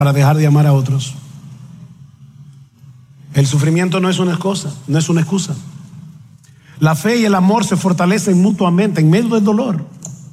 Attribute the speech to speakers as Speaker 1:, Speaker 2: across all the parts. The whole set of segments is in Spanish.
Speaker 1: para dejar de amar a otros. El sufrimiento no es una excusa, no es una excusa. La fe y el amor se fortalecen mutuamente en medio del dolor.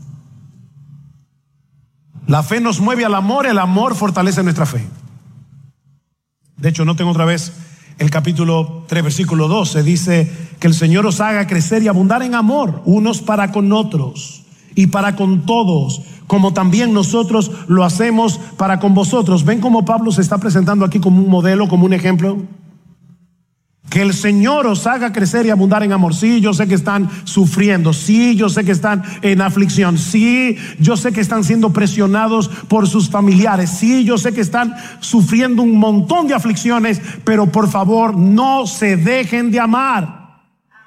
Speaker 1: La fe nos mueve al amor, el amor fortalece nuestra fe. De hecho, noten otra vez el capítulo 3, versículo 12, dice que el Señor os haga crecer y abundar en amor, unos para con otros y para con todos, como también nosotros lo hacemos para con vosotros. ¿Ven cómo Pablo se está presentando aquí como un modelo, como un ejemplo? Que el Señor os haga crecer y abundar en amor. Sí, yo sé que están sufriendo. Sí, yo sé que están en aflicción. Sí, yo sé que están siendo presionados por sus familiares. Sí, yo sé que están sufriendo un montón de aflicciones, pero por favor no se dejen de amar.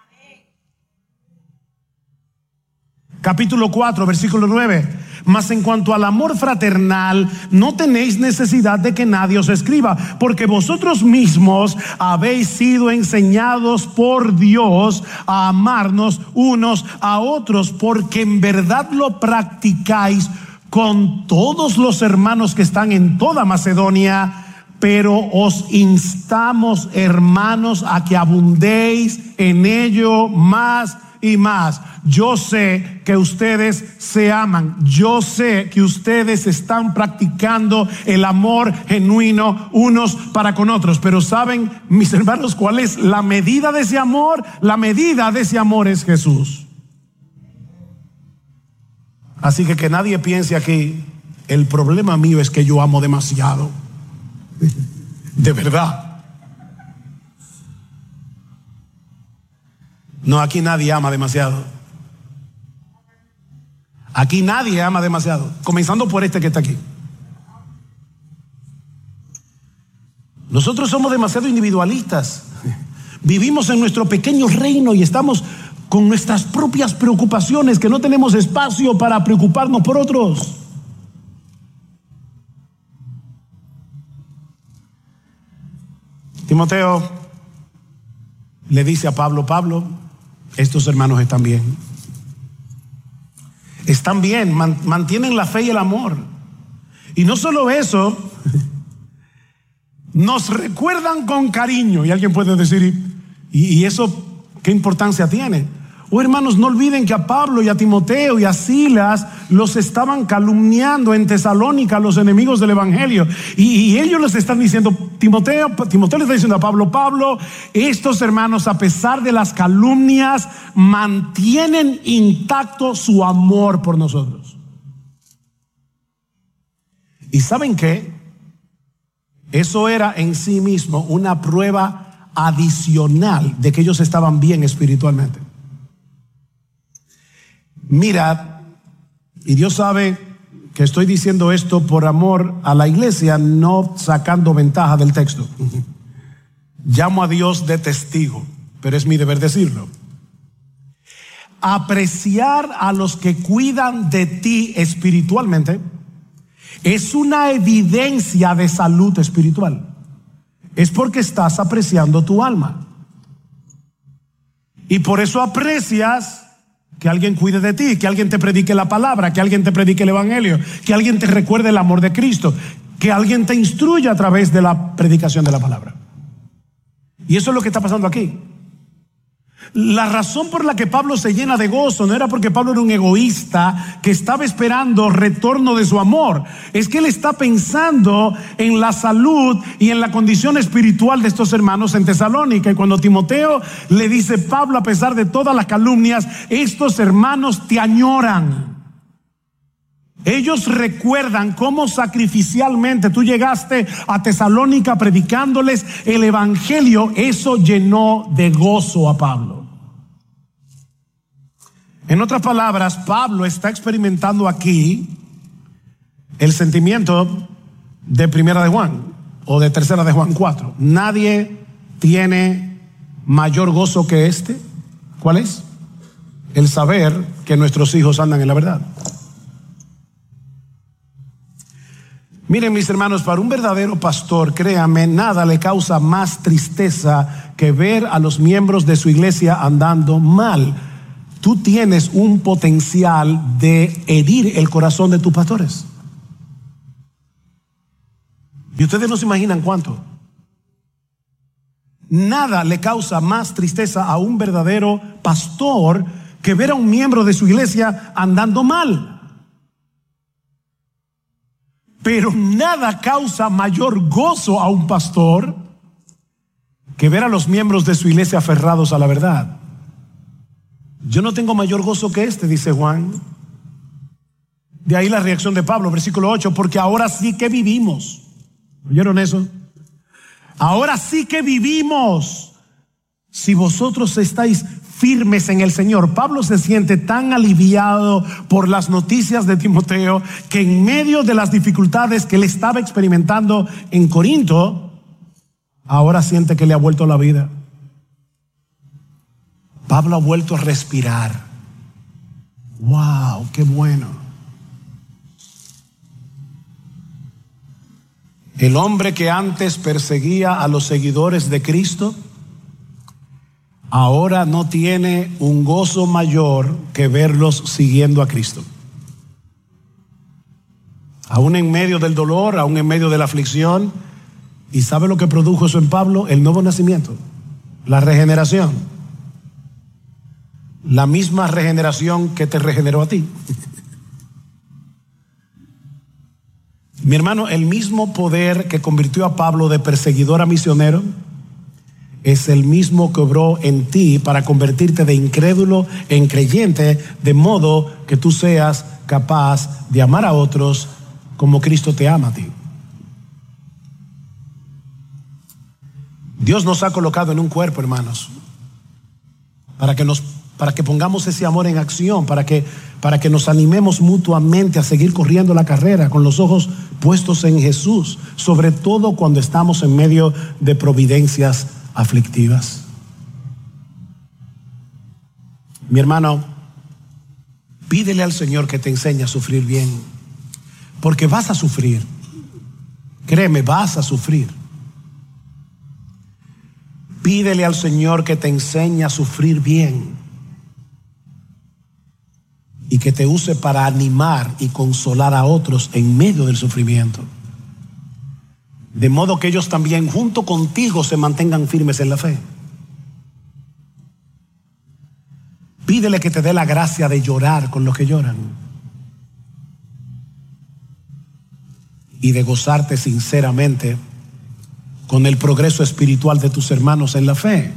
Speaker 1: Capítulo 4, versículo 9. Mas en cuanto al amor fraternal, no tenéis necesidad de que nadie os escriba, porque vosotros mismos habéis sido enseñados por Dios a amarnos unos a otros, porque en verdad lo practicáis con todos los hermanos que están en toda Macedonia. Pero os instamos, hermanos, a que abundéis en ello más y más. Yo sé que ustedes se aman. Yo sé que ustedes están practicando el amor genuino unos para con otros. Pero ¿saben, mis hermanos, cuál es la medida de ese amor? La medida de ese amor es Jesús. Así que nadie piense aquí, el problema mío es que yo amo demasiado. De verdad. No, aquí nadie ama demasiado. Aquí nadie ama demasiado, comenzando por este que está aquí. Nosotros somos demasiado individualistas. Vivimos en nuestro pequeño reino y estamos con nuestras propias preocupaciones, que no tenemos espacio para preocuparnos por otros. Timoteo le dice a Pablo: Pablo, estos hermanos están bien. Están bien, mantienen la fe y el amor. Y no solo eso, nos recuerdan con cariño. Y alguien puede decir, ¿y eso qué importancia tiene? Hermanos, no olviden que a Pablo y a Timoteo y a Silas los estaban calumniando en Tesalónica, los enemigos del evangelio. Y ellos les están diciendo, Timoteo le está diciendo a Pablo: Pablo, estos hermanos, a pesar de las calumnias, mantienen intacto su amor por nosotros. ¿Y saben qué? Eso era en sí mismo una prueba adicional de que ellos estaban bien espiritualmente. Mirad, y Dios sabe que estoy diciendo esto por amor a la iglesia, no sacando ventaja del texto. Llamo a Dios de testigo, pero es mi deber decirlo. Apreciar a los que cuidan de ti espiritualmente es una evidencia de salud espiritual. Es porque estás apreciando tu alma. Y por eso aprecias que alguien cuide de ti, que alguien te predique la palabra, que alguien te predique el evangelio, que alguien te recuerde el amor de Cristo, que alguien te instruya a través de la predicación de la palabra. Y eso es lo que está pasando aquí. La razón por la que Pablo se llena de gozo no era porque Pablo era un egoísta que estaba esperando retorno de su amor. Es que él está pensando en la salud y en la condición espiritual de estos hermanos en Tesalónica. Y cuando Timoteo le dice: Pablo, a pesar de todas las calumnias, estos hermanos te añoran. Ellos recuerdan cómo sacrificialmente tú llegaste a Tesalónica predicándoles el evangelio. Eso llenó de gozo a Pablo. En otras palabras, Pablo está experimentando aquí el sentimiento de Primera de Juan o de Tercera de Juan 4. Nadie tiene mayor gozo que este. ¿Cuál es? El saber que nuestros hijos andan en la verdad. Miren, mis hermanos, para un verdadero pastor, créame, nada le causa más tristeza que ver a los miembros de su iglesia andando mal. Tú tienes un potencial de herir el corazón de tus pastores. Y ustedes no se imaginan cuánto. Nada le causa más tristeza a un verdadero pastor que ver a un miembro de su iglesia andando mal. Pero nada causa mayor gozo a un pastor que ver a los miembros de su iglesia aferrados a la verdad. Yo no tengo mayor gozo que este, dice Juan. De ahí la reacción de Pablo, versículo 8, porque ahora sí que vivimos. ¿Oyeron eso? Ahora sí que vivimos si vosotros estáis firmes en el Señor. Pablo se siente tan aliviado por las noticias de Timoteo que en medio de las dificultades que él estaba experimentando en Corinto, ahora siente que le ha vuelto la vida. Pablo ha vuelto a respirar. ¡Wow! ¡Qué bueno! El hombre que antes perseguía a los seguidores de Cristo, ahora no tiene un gozo mayor que verlos siguiendo a Cristo. Aún en medio del dolor, aún en medio de la aflicción. ¿Y sabe lo que produjo eso en Pablo? El nuevo nacimiento, la regeneración. La misma regeneración que te regeneró a ti. Mi hermano, el mismo poder que convirtió a Pablo de perseguidor a misionero es el mismo que obró en ti para convertirte de incrédulo en creyente, de modo que tú seas capaz de amar a otros como Cristo te ama a ti. Dios nos ha colocado en un cuerpo, hermanos, para que pongamos ese amor en acción, para que nos animemos mutuamente a seguir corriendo la carrera con los ojos puestos en Jesús, sobre todo cuando estamos en medio de providencias aflictivas. Mi hermano, pídele al Señor que te enseñe a sufrir bien, porque vas a sufrir. Créeme, vas a sufrir. Pídele al Señor que te enseñe a sufrir bien y que te use para animar y consolar a otros en medio del sufrimiento, de modo que ellos también junto contigo se mantengan firmes en la fe. Pídele que te dé la gracia de llorar con los que lloran y de gozarte sinceramente con el progreso espiritual de tus hermanos en la fe.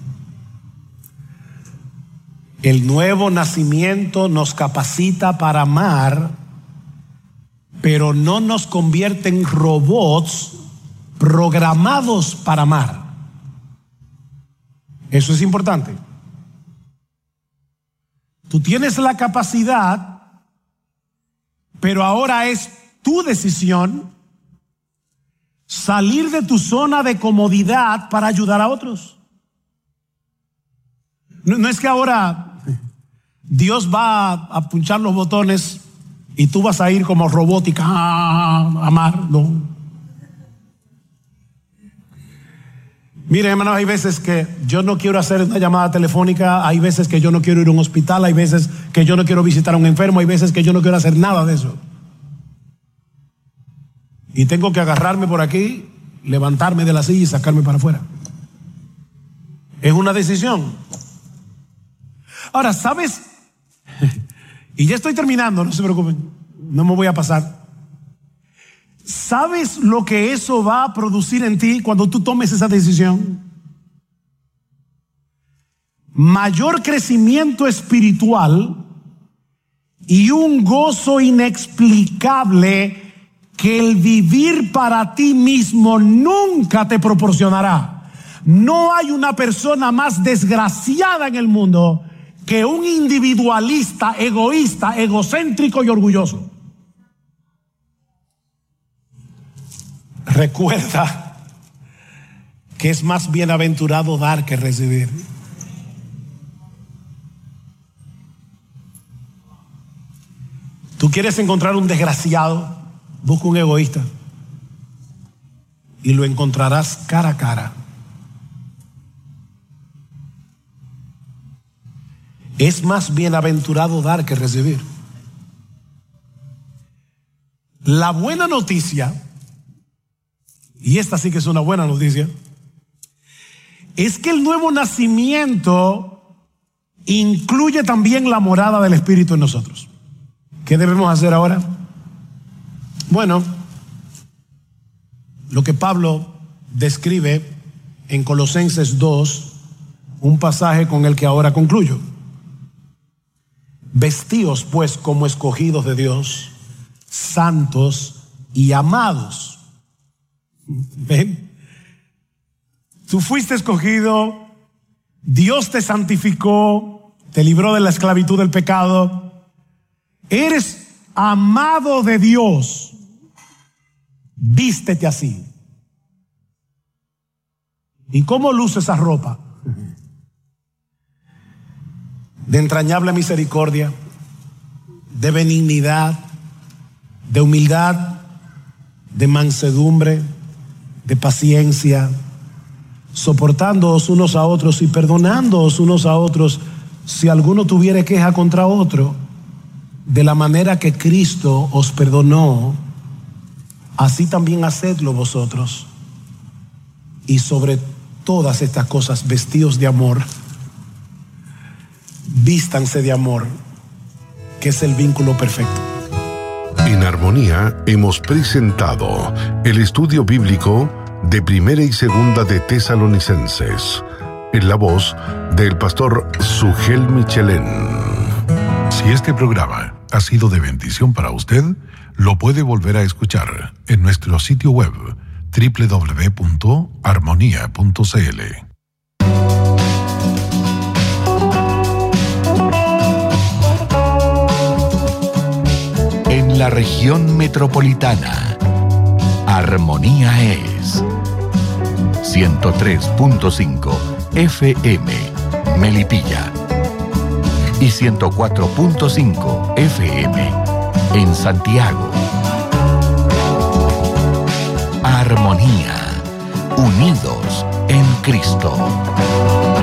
Speaker 1: El nuevo nacimiento nos capacita para amar, pero no nos convierte en robots programados para amar. Eso es importante. Tú tienes la capacidad, pero ahora es tu decisión salir de tu zona de comodidad para ayudar a otros. No es que ahora Dios va a punchar los botones y tú vas a ir como robótica a amar. No. Mire, hermanos, hay veces que yo no quiero hacer una llamada telefónica, hay veces que yo no quiero ir a un hospital, hay veces que yo no quiero visitar a un enfermo, hay veces que yo no quiero hacer nada de eso. Y tengo que agarrarme por aquí, levantarme de la silla y sacarme para afuera. Es una decisión. Ahora, ¿sabes? Y ya estoy terminando, no se preocupen, no me voy a pasar. ¿Sabes lo que eso va a producir en ti cuando tú tomes esa decisión? Mayor crecimiento espiritual y un gozo inexplicable que el vivir para ti mismo nunca te proporcionará. No hay una persona más desgraciada en el mundo que un individualista, egoísta, egocéntrico y orgulloso. Recuerda que es más bienaventurado dar que recibir. ¿Tú quieres encontrar un desgraciado? Busca un egoísta y lo encontrarás cara a cara. Es más bienaventurado dar que recibir. La buena noticia y esta sí que es una buena noticia, es que el nuevo nacimiento incluye también la morada del Espíritu en nosotros. ¿Qué debemos hacer ahora? Bueno, lo que Pablo describe en Colosenses 2, un pasaje con el que ahora concluyo. Vestíos pues como escogidos de Dios, santos y amados. ¿Ven? Tú fuiste escogido, Dios te santificó, te libró de la esclavitud del pecado. Eres amado de Dios. Vístete así. ¿Y cómo luce esa ropa? De entrañable misericordia, de benignidad, de humildad, de mansedumbre, de paciencia, soportándoos unos a otros y perdonándoos unos a otros si alguno tuviere queja contra otro, de la manera que Cristo os perdonó, así también hacedlo vosotros. Y sobre todas estas cosas, vestíos de amor, vístanse de amor, que es el vínculo perfecto.
Speaker 2: En Armonía hemos presentado el estudio bíblico de Primera y Segunda de Tesalonicenses, en la voz del pastor Sugel Michelén.
Speaker 3: Si este programa ha sido de bendición para usted, lo puede volver a escuchar en nuestro sitio web www.armonia.cl.
Speaker 4: En la región metropolitana, Armonía es 103.5 FM Melipilla y 104.5 FM en Santiago. Armonía, unidos en Cristo.